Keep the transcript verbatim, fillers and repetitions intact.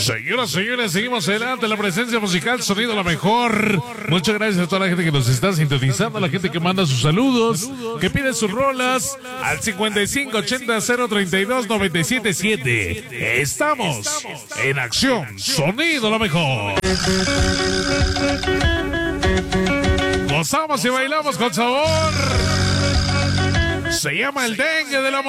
Señoras, señores, seguimos adelante. La presencia musical, sonido la mejor. Muchas gracias a toda la gente que nos está sintonizando, a la gente que manda sus saludos, que pide sus rolas al cincuenta y cinco ochenta cero treinta y dos noventa y siete siete. Estamos en acción, sonido la mejor. Gozamos y bailamos con sabor. Se llama el dengue de la